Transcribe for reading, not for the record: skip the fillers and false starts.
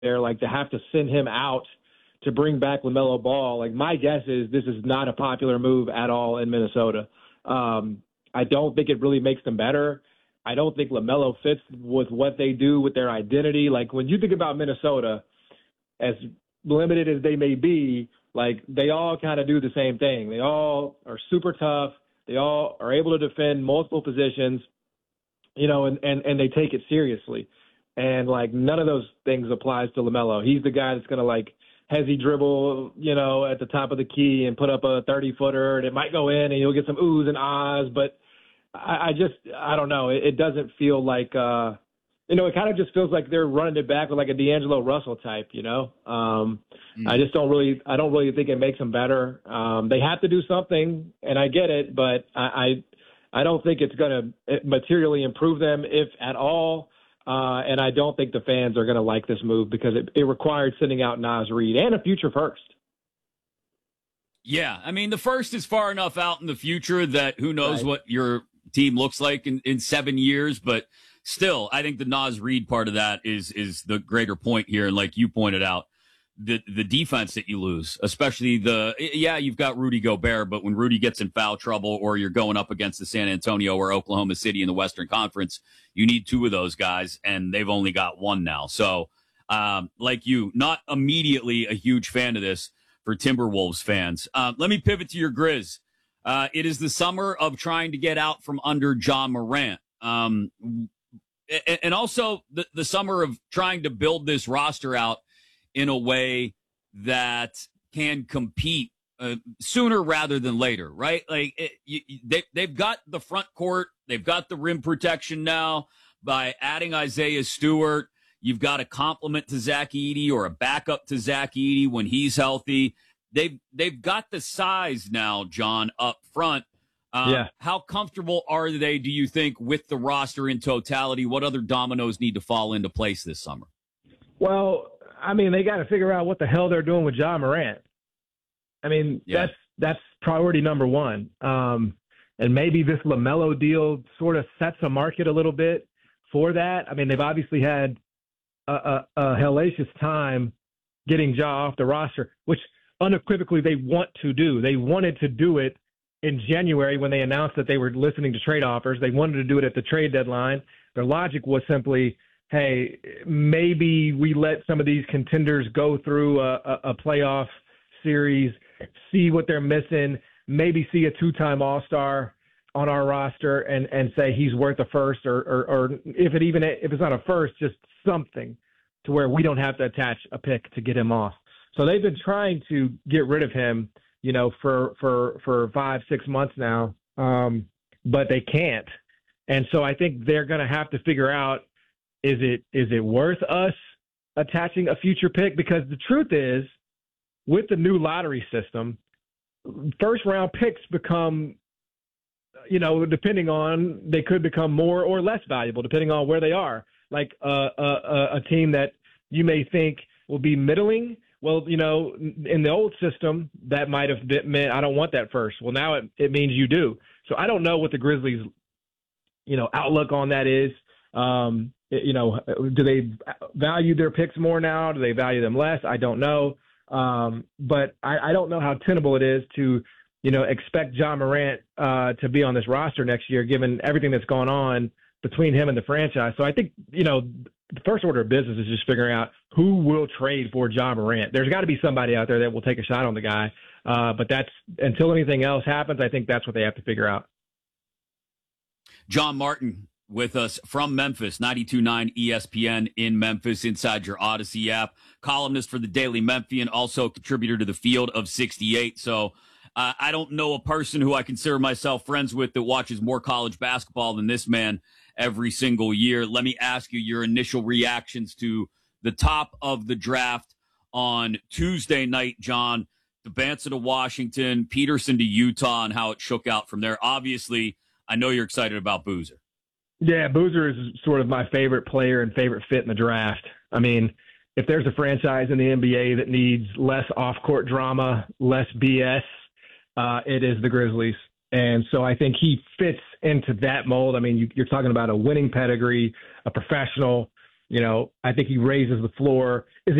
there, like to have to send him out to bring back LaMelo Ball, like my guess is this is not a popular move at all in Minnesota. I don't think it really makes them better. I don't think LaMelo fits with what they do with their identity. Like when you think about Minnesota, as limited as they may be, like they all kind of do the same thing. They all are super tough. They all are able to defend multiple positions, you know, and they take it seriously. And like none of those things applies to LaMelo. He's the guy that's going to like hezzy dribble, you know, at the top of the key and put up a 30-footer and it might go in and you'll get some oohs and ahs. But I don't know. It doesn't feel like, you know, it kind of just feels like they're running it back with like a D'Angelo Russell type, you know. I don't really think it makes them better. They have to do something, and I get it, but I don't think it's going to materially improve them, if at all. And I don't think the fans are going to like this move because it required sending out Naz Reid and a future first. Yeah, I mean, the first is far enough out in the future that who knows what your team looks like in 7 years, but still, I think the Naz Reid part of that is the greater point here. And like you pointed out, the defense that you lose, especially you've got Rudy Gobert, but when Rudy gets in foul trouble or you're going up against the San Antonio or Oklahoma City in the Western Conference, you need two of those guys, and they've only got one now. So, like you, not immediately a huge fan of this for Timberwolves fans. Let me pivot to your Grizz. It is the summer of trying to get out from under Ja Morant. And also the summer of trying to build this roster out in a way that can compete sooner rather than later, right? Like they've got the front court, they've got the rim protection now by adding Isaiah Stewart. You've got a complement to Zach Edey or a backup to Zach Edey when he's healthy. They've got the size now, John, up front. How comfortable are they, do you think, with the roster in totality? What other dominoes need to fall into place this summer? Well, I mean, they got to figure out what the hell they're doing with Ja Morant. I mean, that's priority number one. And maybe this LaMelo deal sort of sets a market a little bit for that. I mean, they've obviously had a hellacious time getting Ja off the roster, which unequivocally they want to do. They wanted to do it in January when they announced that they were listening to trade offers. They wanted to do it at the trade deadline. Their logic was simply, hey, maybe we let some of these contenders go through a playoff series, see what they're missing, maybe see a two-time All-Star on our roster and say he's worth a first or if it's not a first, just something to where we don't have to attach a pick to get him off. So they've been trying to get rid of him, you know, for 5-6 months now, but they can't. And so I think they're going to have to figure out, is it worth us attaching a future pick? Because the truth is, with the new lottery system, first round picks become, you know, they could become more or less valuable depending on where they are. Like a team that you may think will be middling. Well, you know, in the old system, that might have meant I don't want that first. Well, now it means you do. So I don't know what the Grizzlies, you know, outlook on that is. You know, do they value their picks more now? Do they value them less? I don't know. But I don't know how tenable it is to, you know, expect Ja Morant to be on this roster next year, given everything that's gone on between him and the franchise. So I think, you know, the first order of business is just figuring out who will trade for Ja Morant. There's got to be somebody out there that will take a shot on the guy. But that's until anything else happens, I think that's what they have to figure out. John Martin with us from Memphis, 92.9 ESPN in Memphis, inside your Odyssey app, columnist for the Daily Memphian, also contributor to the Field of 68. So I don't know a person who I consider myself friends with that watches more college basketball than this man every single year. Let me ask you your initial reactions to the top of the draft on Tuesday night, John. Debanza to Washington, Peterson to Utah, and how it shook out from there. Obviously, I know you're excited about Boozer. Yeah, Boozer is sort of my favorite player and favorite fit in the draft. I mean, if there's a franchise in the NBA that needs less off-court drama, less BS, it is the Grizzlies. And so I think he fits into that mold. I mean, you're talking about a winning pedigree, a professional, I think he raises the floor. Is